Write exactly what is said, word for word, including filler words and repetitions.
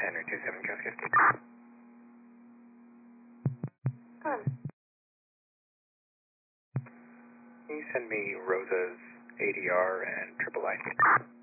Henry two seven, Cal fifty. Um, Can you send me Rosa's A D R and triple I D?